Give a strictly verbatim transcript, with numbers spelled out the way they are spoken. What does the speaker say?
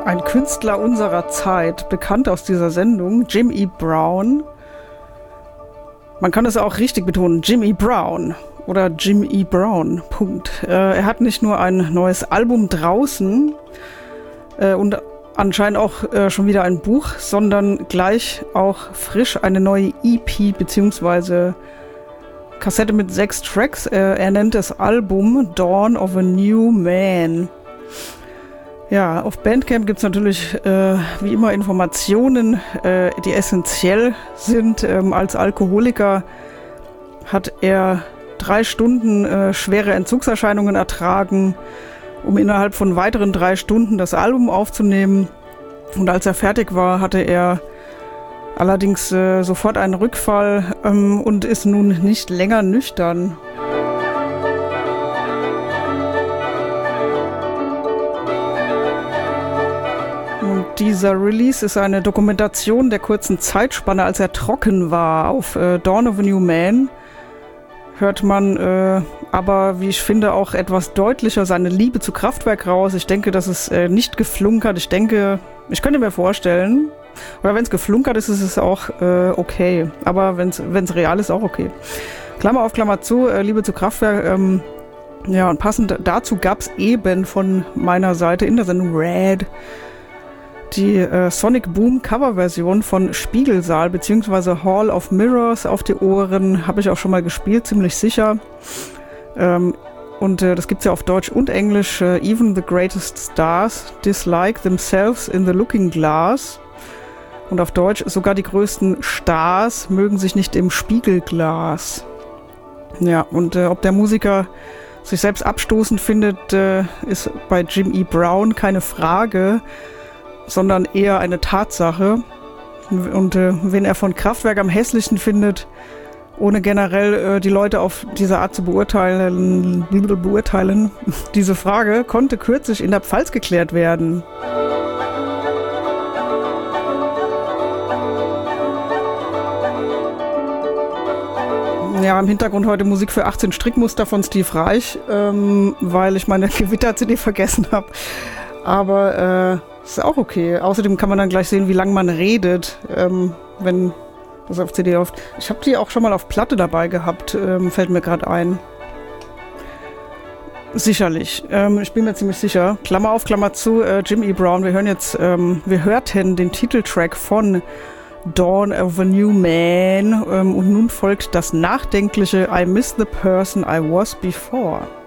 Ein Künstler unserer Zeit, bekannt aus dieser Sendung, Jim E. Brown. Man kann es auch richtig betonen, Jim E. Brown oder Jim E. Brown, Punkt. Äh, er hat nicht nur ein neues Album draußen äh, und anscheinend auch äh, schon wieder ein Buch, sondern gleich auch frisch eine neue E P bzw. Kassette mit sechs Tracks. Äh, er nennt das Album Dawn of a New Man. Ja, auf Bandcamp gibt es natürlich äh, wie immer Informationen, äh, die essentiell sind. Ähm, als Alkoholiker hat er drei Stunden äh, schwere Entzugserscheinungen ertragen, um innerhalb von weiteren drei Stunden das Album aufzunehmen. Und als er fertig war, hatte er allerdings äh, sofort einen Rückfall ähm, und ist nun nicht länger nüchtern. Dieser Release ist eine Dokumentation der kurzen Zeitspanne, als er trocken war. Auf äh, Dawn of a New Man hört man äh, aber, wie ich finde, auch etwas deutlicher seine Liebe zu Kraftwerk raus. Ich denke, dass es äh, nicht geflunkert. Ich denke, ich könnte mir vorstellen, oder wenn es geflunkert ist, ist es auch äh, okay. Aber wenn es real ist, auch okay. Klammer auf, Klammer zu, äh, Liebe zu Kraftwerk. Ähm, ja, und passend dazu gab es eben von meiner Seite in der Sendung Red die äh, Sonic Boom Coverversion von Spiegelsaal bzw. Hall of Mirrors auf die Ohren. Habe ich auch schon mal gespielt, ziemlich sicher. Ähm, und äh, das gibt es ja auf Deutsch und Englisch. Äh, Even the greatest stars dislike themselves in the looking glass. Und auf Deutsch, sogar die größten Stars mögen sich nicht im Spiegelglas. Ja, und äh, ob der Musiker sich selbst abstoßend findet, äh, ist bei Jim E. Brown keine Frage, sondern eher eine Tatsache. Und äh, wen er von Kraftwerk am hässlichsten findet, ohne generell äh, die Leute auf diese Art zu beurteilen, beurteilen, diese Frage konnte kürzlich in der Pfalz geklärt werden. Ja, im Hintergrund heute Musik für achtzehn Strickmuster von Steve Reich, ähm, weil ich meine Gewitter-C D vergessen habe. Aber äh, ist auch okay. Außerdem kann man dann gleich sehen, wie lange man redet, ähm, wenn das auf C D läuft. Ich habe die auch schon mal auf Platte dabei gehabt, ähm, fällt mir gerade ein. Sicherlich. Ähm, ich bin mir ziemlich sicher. Klammer auf, Klammer zu, äh, Jim E. Brown. Wir hören jetzt, ähm, wir hörten den Titeltrack von Dawn of a New Man ähm, und nun folgt das nachdenkliche I miss the person I was before.